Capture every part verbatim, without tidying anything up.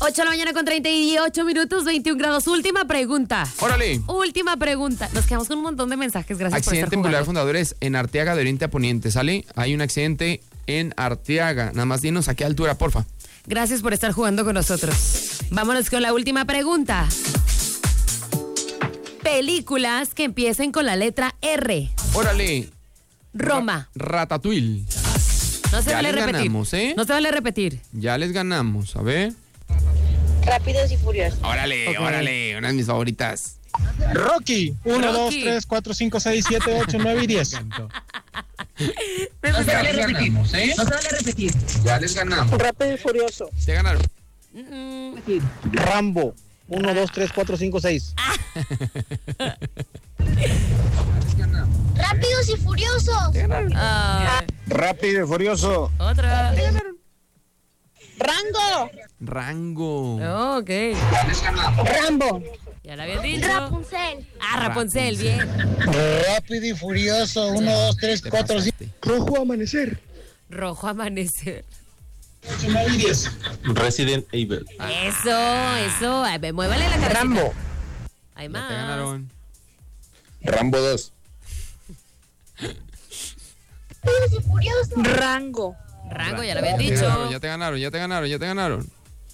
ocho de la mañana con treinta y ocho minutos, veintiún grados. Última pregunta. Órale. Última pregunta. Nos quedamos con un montón de mensajes. Gracias Accidente por en estar Boulevard jugando. Fundadores en Arteaga de Oriente a Poniente, ¿sale? Hay un accidente en Arteaga. Nada más dinos a qué altura, porfa. Gracias por estar jugando con nosotros. Vámonos con la última pregunta. Películas que empiecen con la letra R. Órale. Roma. Ra- Ratatouille. No se Ya vale les repetir. ganamos, ¿eh? No se vale repetir. Ya les ganamos, a ver. Rápidos y Furiosos. Órale, Ok. órale, una de mis favoritas. Rocky, uno, dos, Rocky. tres, cuatro, cinco, seis, siete, ocho, nueve y diez. Me gusta. Ya les ganamos, ¿eh? No se vale repetir. Ya les ganamos. Rápido y Furioso. Te ganaron. Mm, Rambo, uno, dos, tres, cuatro, cinco, seis. Rápidos y Furiosos. ah, Rápido y Furioso. otra. Rango. Rango. Oh, ok. Rambo. Ya lo habían dicho. Rapunzel. Ah, Rapunzel, bien. Rápido y Furioso, uno, dos, tres, Te cuatro, cinco. pasaste. Rojo amanecer. Rojo amanecer. ocho, nueve y diez. Resident Evil. Eso, eso. Ay, ve, muévale la cabecita. Rambo. Hay Ya más. te ganaron. Rambo dos. Rápidos y Furiosos. Rango. Rango, ya lo habían Ya te dicho. ganaron, ya te ganaron, ya te ganaron, ya te ganaron.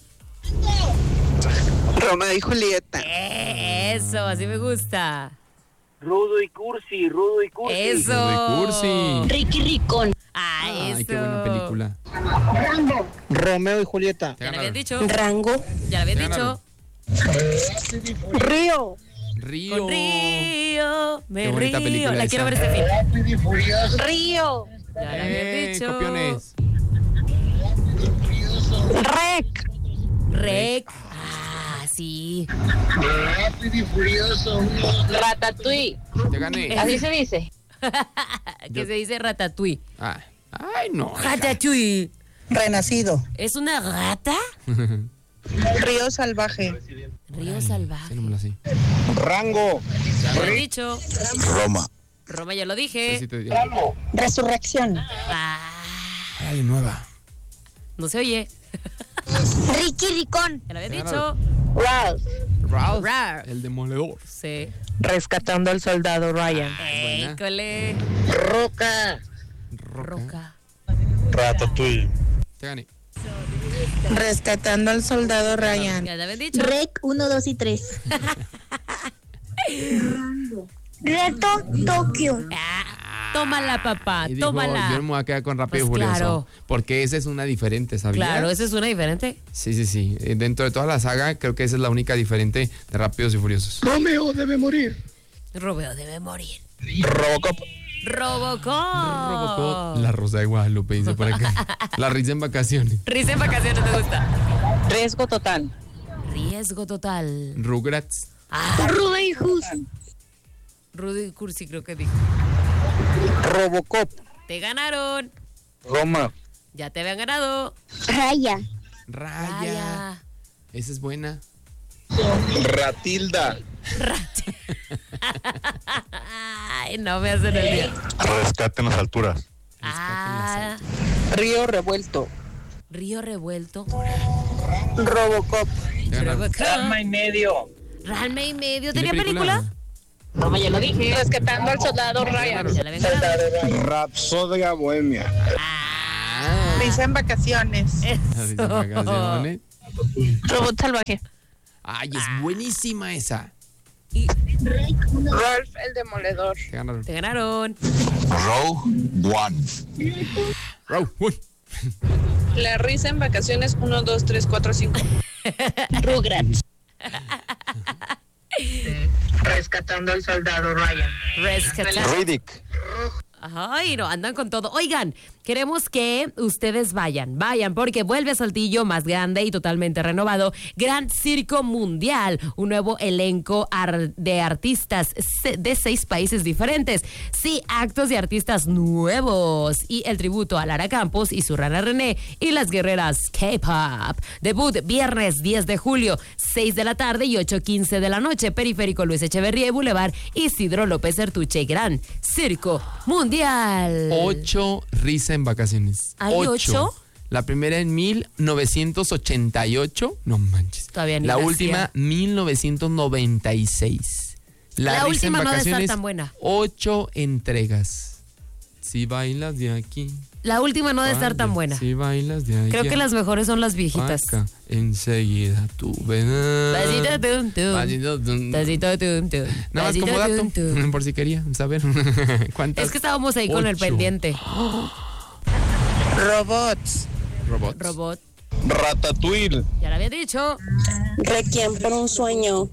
Romeo y Julieta. Eso, así me gusta. Rudo y cursi, rudo y cursi. Eso. Rudo y cursi. Ricky Ricón. Ah, Ay, eso. qué buena película. Romeo y Julieta. Te Ya lo habían ganaron. dicho. Rango. Ya lo habían Te dicho. ganaron. Río. Río. Con Río, me Qué bonita río. película La esa. quiero ver este fin. Rápido y Furioso. Río. Ya lo habían Eh, dicho. copiones. Rec. Rec. Ah, sí. Rápido y Furioso. Ratatouille. Te gané. Así se dice. Que se dice ratatouille. Ah. Ay, no. Ratatouille. Renacido. ¿Es una rata? Río Salvaje. Río Sí, salvaje. no me la sé. Rango. Ya lo habían dicho. Roma. Roma, ya lo Sí, dije. sí te digo. Resurrección. Ah, Ay, nueva. no se oye. Ricky Ricón. Ya lo habían Ya dicho. Ralph. Ralph. Rar. El demoledor. Sí. Rescatando al soldado Ryan. buena. École. Roca. Roca. Ratatouille. Te gané. Rescatando al soldado Ryan. Ya lo habían dicho. Rec uno, dos y tres. Reto Tokio. Ah, tómala, papá. Y dijo, Tómala. yo me voy a quedar con Rápido Pues y Furioso. claro. Porque esa es una diferente, ¿sabías? Claro, esa es una diferente. Sí, sí, sí. Eh, Dentro de toda la saga, creo que esa es la única diferente de Rápidos y Furiosos. Romeo debe morir. Romeo debe morir. Robocop. Robocop. Robocop, la Rosa de Guadalupe, dice por acá. La risa en vacaciones. Risa en vacaciones me gusta. Riesgo total. Riesgo total. Rugrats. Ah, Rubén Hus. Rudy Cursi creo que dijo. Robocop. Te ganaron. Roma. Ya te habían ganado. Raya. Raya. Vaya. Esa es buena. Ratilda. Ay, no me hacen el día. Rescate en las alturas. Ah, Río Revuelto. Río Revuelto. Robocop. Te ganaron. Robocop. y medio. Ralme y medio. ¿Tiene ¿Tenía película? Roma, ya lo dije. Rescatando al soldado Ryan. Ya la habían ganado. Rapsodia Bohemia. Ah, Risa en vacaciones. La risa en eso. vacaciones. Robot salvaje. Ay, es buenísima esa. Y Ralph el Demoledor. Te ganaron. te ganaron. Row One. Row, uy. La risa en vacaciones uno, dos, tres, cuatro, cinco. Rugrats. Rescatando al soldado Ryan. Rescatando. Riddick. Ay, no, andan con todo. Oigan, queremos que ustedes vayan, vayan, porque vuelve a Saltillo más grande y totalmente renovado, Gran Circo Mundial, un nuevo elenco ar- de artistas se- de seis países diferentes. Sí, actos de artistas nuevos y el tributo a Lara Campos y su rana René y las guerreras K-Pop. Debut viernes diez de julio, seis de la tarde y ocho quince de la noche, Periférico Luis Echeverría y Boulevard Isidro López Ertuche. Gran Circo Mundial. Ocho risa en vacaciones. ¿Hay ocho? La primera en mil novecientos ochenta y ocho. No manches. Todavía ni La nacía. última, mil novecientos noventa y seis. La risa en última no ha de estar vacaciones, tan buena. Ocho entregas. Si bailas de aquí. La última no debe estar tan vaya, buena. Si bailas de aquí. Creo que las mejores son las viejitas. Acá, enseguida tú verás. Pasito tum tum. Pasito tum. Pasito tum tum. Nada más Pasito como dato, tum, tum. por si quería saber cuántas. Es que estábamos ahí con el Ocho. pendiente. Robots. Robots. Robot. Ratatouille. Ya lo había dicho. Requiem por un sueño.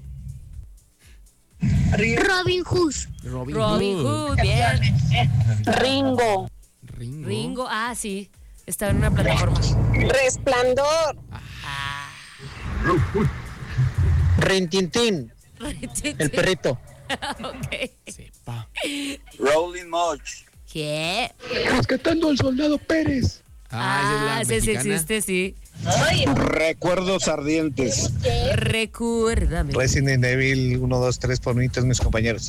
Robin Hood. Robin, Robin Hood, bien. Ringo. Ringo. Ringo, ah, sí. Estaba en una plataforma. Resplandor. Rintintín. El perrito. Ok. Sepa. Rolling March. ¿Qué? Rescatando al soldado Pérez. Ah, esa ese es sí la mexicana. existe, sí. Recuerdos ardientes. Recuérdame. Resident Evil uno, dos, tres, bonitos mis compañeros.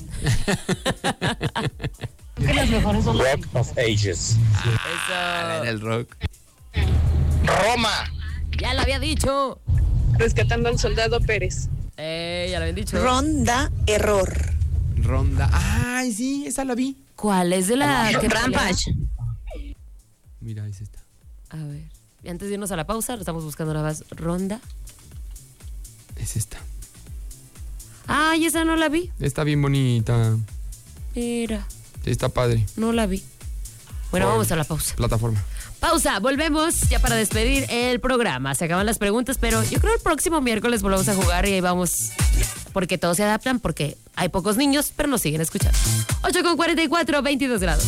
Rock of Ages. Ah, Eso. era el rock. Roma. Ya lo había dicho. Rescatando al soldado Pérez. Eh, ya lo habían dicho. Ronda Error. Ronda. Ay, sí, esa la vi. ¿Cuál es de la que Rampage. Mira, es esta. A ver. Y antes de irnos a la pausa, lo estamos buscando la más ronda. Es esta. Ay, esa no la vi. Está bien bonita. Mira, Sí, está padre. no la vi. Bueno, Por vamos a la pausa. Plataforma. Pausa, volvemos ya para despedir el programa. Se acaban las preguntas, pero yo creo el próximo miércoles volvemos a jugar y ahí vamos. Porque todos se adaptan, porque hay pocos niños, pero nos siguen escuchando. ocho con cuarenta y cuatro, veintidós grados.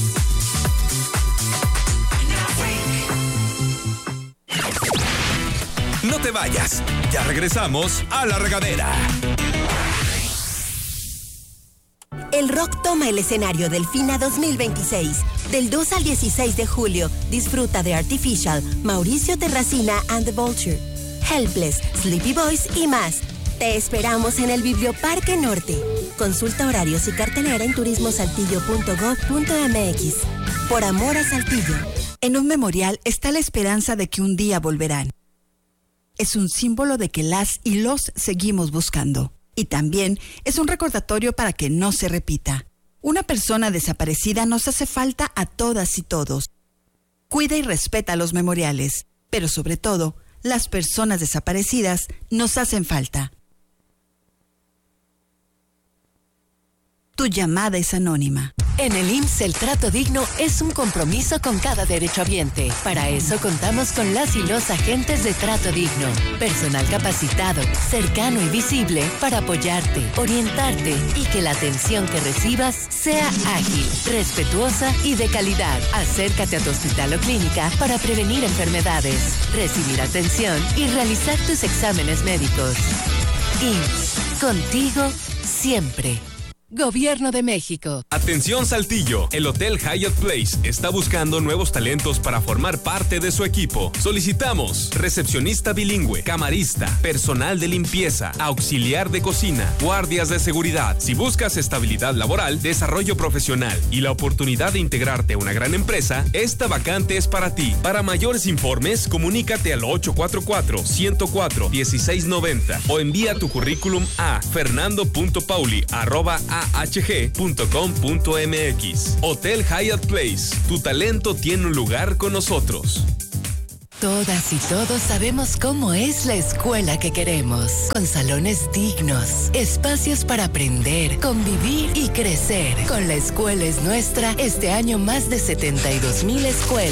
No te vayas. Ya regresamos a La Regadera. El rock toma el escenario del FINA dos mil veintiséis. Del dos al dieciséis de julio, disfruta de Artificial, Mauricio Terracina and the Vulture, Helpless, Sleepy Boys y más. Te esperamos en el Biblioparque Norte. Consulta horarios y cartelera en turismosaltillo punto gob punto mx. Por amor a Saltillo. En un memorial está la esperanza de que un día volverán. Es un símbolo de que las y los seguimos buscando. Y también es un recordatorio para que no se repita. Una persona desaparecida nos hace falta a todas y todos. Cuida y respeta los memoriales, pero sobre todo, las personas desaparecidas nos hacen falta. Tu llamada es anónima. En el I M S S el trato digno es un compromiso con cada derechohabiente. Para eso contamos con las y los agentes de trato digno. Personal capacitado, cercano y visible para apoyarte, orientarte y que la atención que recibas sea ágil, respetuosa y de calidad. Acércate a tu hospital o clínica para prevenir enfermedades, recibir atención y realizar tus exámenes médicos. I M S S, contigo siempre. Gobierno de México. Atención Saltillo, el Hotel Hyatt Place está buscando nuevos talentos para formar parte de su equipo. Solicitamos recepcionista bilingüe, camarista, personal de limpieza, auxiliar de cocina, guardias de seguridad. Si buscas estabilidad laboral, desarrollo profesional y la oportunidad de integrarte a una gran empresa, esta vacante es para ti. Para mayores informes, comunícate al ocho cuatro cuatro, ciento cuatro, dieciséis noventa o envía tu currículum a fernando punto pauli arroba a h g punto com punto m x. Hotel Hyatt Place, tu talento tiene un lugar con nosotros. Todas y todos sabemos cómo es la escuela que queremos, con salones dignos, espacios para aprender, convivir y crecer. Con La Escuela es Nuestra, este año más de setenta y dos mil escuelas